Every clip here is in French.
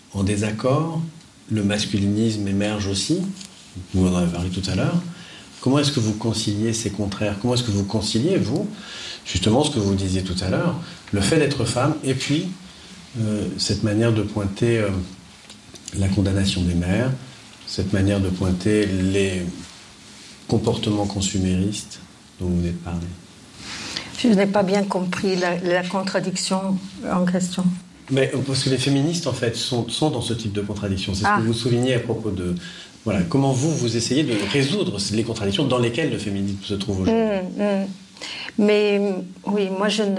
en désaccord, le masculinisme émerge aussi, vous en avez parlé tout à l'heure. Comment est-ce que vous conciliez ces contraires? Comment est-ce que vous conciliez, vous, justement ce que vous disiez tout à l'heure, le fait d'être femme et puis cette manière de pointer la condamnation des mères, cette manière de pointer les comportements consuméristes dont vous venez de parler? Je n'ai pas bien compris la contradiction en question. Mais parce que les féministes, en fait, sont dans ce type de contradiction. C'est ce que vous soulignez à propos de... Voilà, comment vous essayez de résoudre les contradictions dans lesquelles le féminisme se trouve aujourd'hui. Mais oui, moi je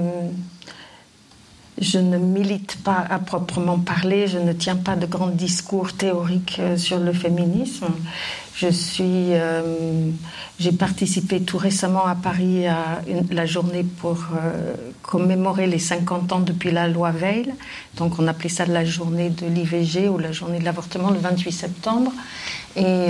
ne milite pas à proprement parler, je ne tiens pas de grands discours théoriques sur le féminisme. J'ai participé tout récemment à Paris à la journée pour commémorer les 50 ans depuis la loi Veil. Donc on appelait ça la journée de l'IVG ou la journée de l'avortement, le 28 septembre. Et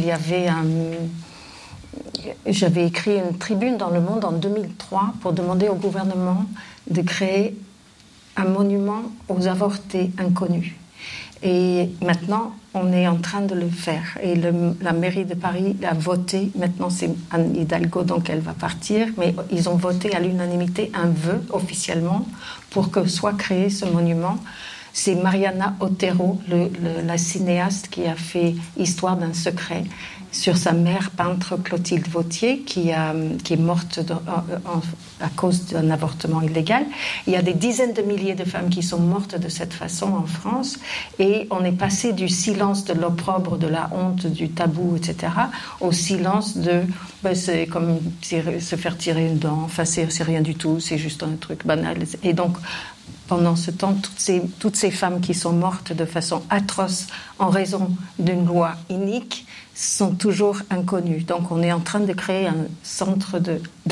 j'avais écrit une tribune dans Le Monde en 2003 pour demander au gouvernement de créer un monument aux avortés inconnus. Et maintenant, on est en train de le faire. Et la mairie de Paris a voté. Maintenant, c'est Anne Hidalgo, donc elle va partir. Mais ils ont voté à l'unanimité un vœu, officiellement, pour que soit créé ce monument. C'est Mariana Otero, la cinéaste, qui a fait Histoire d'un secret sur sa mère peintre Clotilde Vautier, qui est morte à cause d'un avortement illégal. Il y a des dizaines de milliers de femmes qui sont mortes de cette façon en France, et on est passé du silence de l'opprobre, de la honte, du tabou, etc., au silence de c'est comme se faire tirer une dent, enfin c'est rien du tout, c'est juste un truc banal. Et donc pendant ce temps, toutes ces femmes qui sont mortes de façon atroce en raison d'une loi inique sont toujours inconnues. Donc on est en train de créer un centre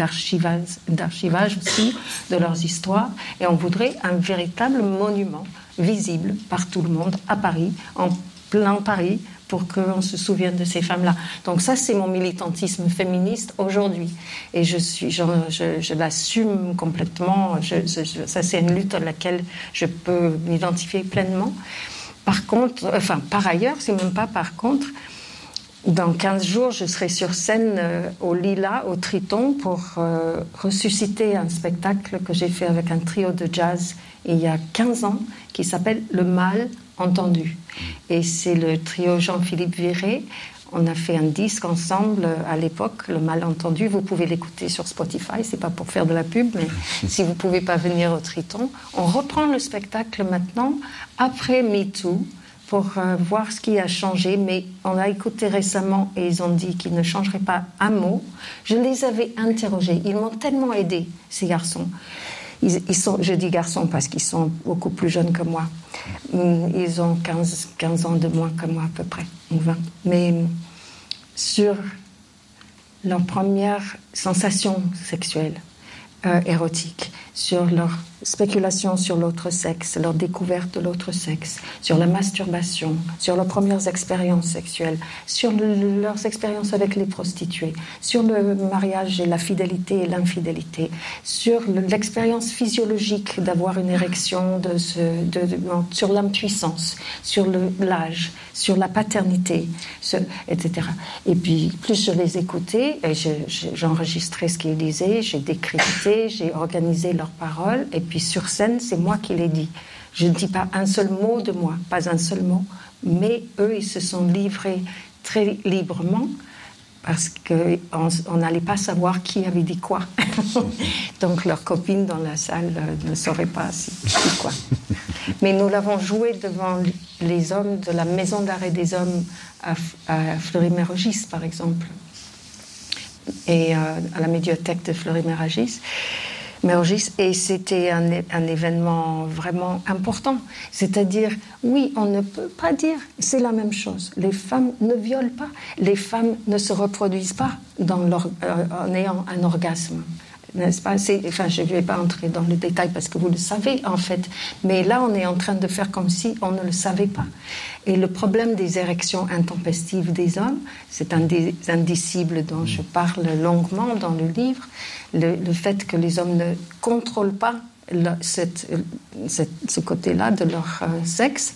d'archivage aussi de leurs histoires, et on voudrait un véritable monument visible par tout le monde à Paris, en plein Paris, pour qu'on se souvienne de ces femmes-là. Donc ça, c'est mon militantisme féministe aujourd'hui. Et je l'assume complètement. Ça, c'est une lutte à laquelle je peux m'identifier pleinement. Par ailleurs, c'est même pas par contre, dans 15 jours, je serai sur scène au Lila, au Triton, pour ressusciter un spectacle que j'ai fait avec un trio de jazz il y a 15 ans, qui s'appelle Le Mal Entendu. Et c'est le trio Jean-Philippe Viré. On a fait un disque ensemble à l'époque, Le Mal Entendu. Vous pouvez l'écouter sur Spotify, c'est pas pour faire de la pub, mais si vous pouvez pas venir au Triton. On reprend le spectacle maintenant, après MeToo, pour voir ce qui a changé, mais on a écouté récemment et ils ont dit qu'ils ne changeraient pas un mot. Je les avais interrogés, ils m'ont tellement aidé, ces garçons. Je dis garçons parce qu'ils sont beaucoup plus jeunes que moi. Ils ont 15 ans de moins que moi à peu près, ou 20. Mais sur leur première sensation sexuelle, érotique, sur leur spéculation sur l'autre sexe, leur découverte de l'autre sexe, sur la masturbation, sur leurs premières expériences sexuelles, sur leurs expériences avec les prostituées, sur le mariage et la fidélité et l'infidélité, sur l'expérience physiologique d'avoir une érection, sur l'impuissance, sur l'âge, sur la paternité, etc. Et puis, plus je les écoutais, et j'enregistrais ce qu'ils disaient, j'ai décrypté, j'ai organisé leurs paroles, et puis sur scène, c'est moi qui les dis. Je ne dis pas un seul mot de moi, pas un seul mot, mais eux, ils se sont livrés très librement, parce qu'on n'allait pas savoir qui avait dit quoi. Donc leurs copines dans la salle ne sauraient pas quoi. Mais nous l'avons joué devant les hommes de la Maison d'arrêt des hommes à Fleury-Mérogis, par exemple, et à la médiathèque de Fleury-Mérogis. Et c'était un événement vraiment important. C'est-à-dire, oui, on ne peut pas dire, c'est la même chose. Les femmes ne violent pas, les femmes ne se reproduisent pas en ayant un orgasme. N'est-ce pas? Je ne vais pas entrer dans le détail parce que vous le savez, en fait. Mais là, on est en train de faire comme si on ne le savait pas. Et le problème des érections intempestives des hommes, c'est un des indicibles dont je parle longuement dans le livre, le fait que les hommes ne contrôlent pas ce côté-là de leur sexe,